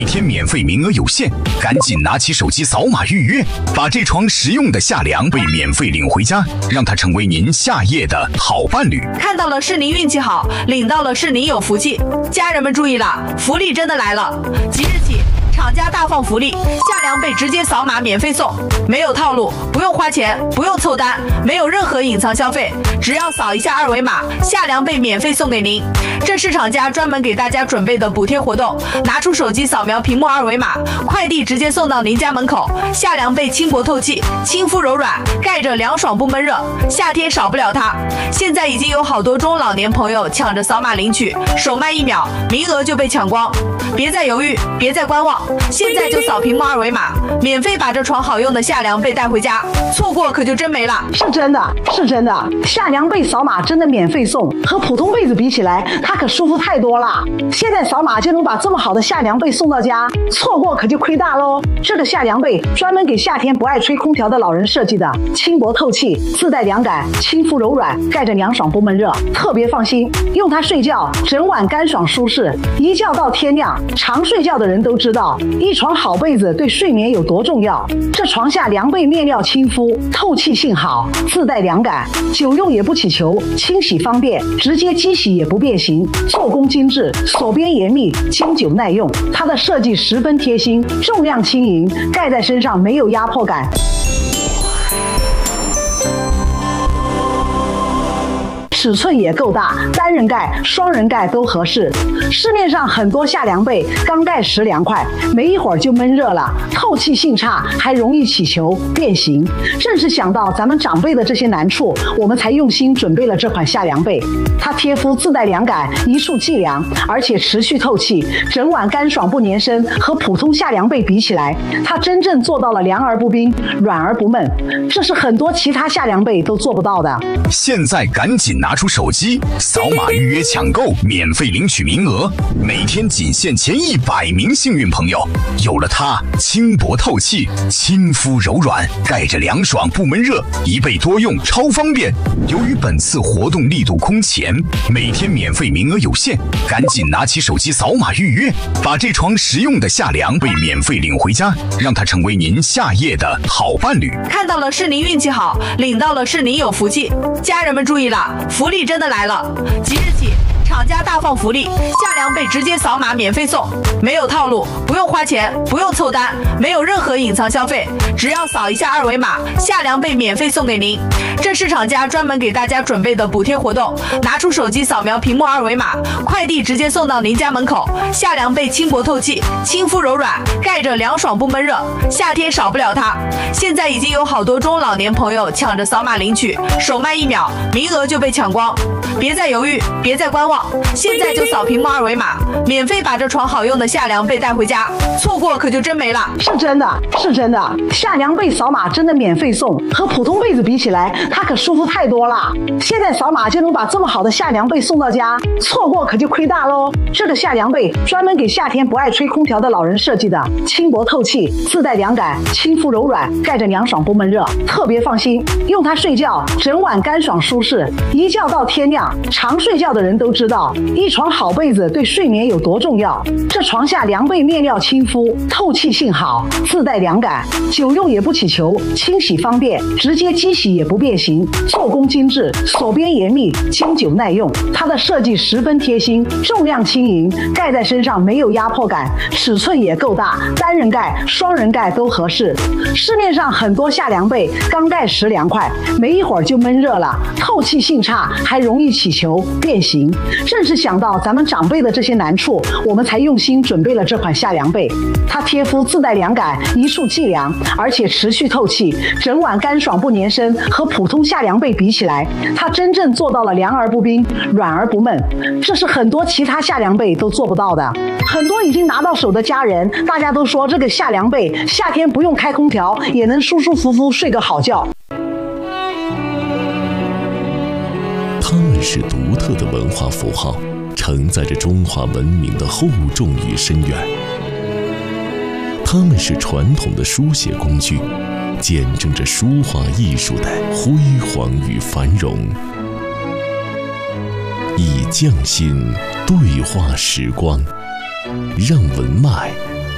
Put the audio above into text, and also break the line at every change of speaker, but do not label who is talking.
一天免费名额有限，赶紧拿起手机扫码预约，把这床实用的夏凉被免费领回家，让它成为您夏夜的好伴侣。
看到了是您运气好，领到了是您有福气。家人们注意了，福利真的来了！即日起，厂家大放福利，夏凉被直接扫码免费送，没有套路，不用花钱，不用凑单，没有任何隐藏消费，只要扫一下二维码，夏凉被免费送给您。这是厂家专门给大家准备的补贴活动，拿出手机扫描屏幕二维码，快递直接送到您家门口。夏凉被轻薄透气，亲肤柔软，盖着凉爽不闷热，夏天少不了它。现在已经有好多中老年朋友抢着扫码领取，手慢1秒，名额就被抢光。别再犹豫，别再观望，现在就扫屏幕二维码，免费把这床好用的夏凉被带回家，错过可就真没了。
是真的，是真的，夏凉被扫码真的免费送，和普通被子比起来，它可舒服太多了。现在扫码就能把这么好的夏凉被送到家，错过可就亏大喽。这个夏凉被专门给夏天不爱吹空调的老人设计的，轻薄透气，自带凉感，亲肤柔软，盖着凉爽不闷热，特别放心。用它睡觉，整晚干爽舒适，一觉到天亮。常睡觉的人都知道，一床好被子对睡眠有多重要。这床下凉被面料亲肤，透气性好，自带凉感，久用也不起球，清洗方便，直接机洗也不变形，做工精致，锁边严密，经久耐用。它的设计十分贴心，重量轻盈，盖在身上没有压迫感。尺寸也够大，单人盖、双人盖都合适。市面上很多夏凉被刚盖时凉快，没一会儿就闷热了，透气性差，还容易起球变形。正是想到咱们长辈的这些难处，我们才用心准备了这款夏凉被。它贴肤自带凉感，一触即凉，而且持续透气，整晚干爽不粘身。和普通夏凉被比起来，它真正做到了凉而不冰，软而不闷，这是很多其他夏凉被都做不到的。
现在赶紧拿出手机扫码预约抢购，免费领取名额，每天仅限前100名幸运朋友。有了它，轻薄透气，亲肤柔软，盖着凉爽不闷热，一被多用，超方便。由于本次活动力度空前，每天免费名额有限，赶紧拿起手机扫码预约，把这床实用的夏凉被免费领回家，让它成为您夏夜的好伴侣。
看到了是您运气好，领到了是您有福气。家人们注意了，福利真的来了！即日起，厂家大放福利，夏凉被直接扫码免费送，没有套路，不用花钱，不用凑单，没有任何隐藏消费，只要扫一下二维码，夏凉被免费送给您。这是厂家专门给大家准备的补贴活动，拿出手机扫描屏幕二维码，快递直接送到您家门口。夏凉被轻薄透气，亲肤柔软，盖着凉爽不闷热，夏天少不了它。现在已经有好多中老年朋友抢着扫码领取，手慢1秒，名额就被抢光。别再犹豫，别再观望，现在就扫屏幕二维码，免费把这床好用的夏凉被带回家，错过可就真没了。
是真的，是真的，夏凉被扫码真的免费送，和普通被子比起来，它可舒服太多了。现在扫码就能把这么好的夏凉被送到家，错过可就亏大喽。这个夏凉被专门给夏天不爱吹空调的老人设计的，轻薄透气，自带凉感，亲肤柔软，盖着凉爽不闷热，特别放心。用它睡觉，整晚干爽舒适，一觉到天亮。常睡觉的人都知道，一床好被子对睡眠有多重要。这床下凉被面料亲肤，透气性好，自带凉感，久用也不起球，清洗方便，直接机洗也不变形，做工精致，锁边严密，经久耐用。它的设计十分贴心，重量轻盈，盖在身上没有压迫感，尺寸也够大，单人盖、双人盖都合适。市面上很多夏凉被刚盖时凉快，没一会儿就闷热了，透气性差，还容易起球变形。正是想到咱们长辈的这些难处，我们才用心准备了这款夏凉被。它贴肤自带凉感，一触即凉，而且持续透气，整晚干爽不粘身。和普通夏凉被比起来，它真正做到了凉而不冰，软而不闷，这是很多其他夏凉被都做不到的。很多已经拿到手的家人，大家都说这个夏凉被夏天不用开空调也能舒舒服服睡个好觉。
它们是独特的文化符号，承载着中华文明的厚重与深远。它们是传统的书写工具，见证着书画艺术的辉煌与繁荣。以匠心对话时光，让文脉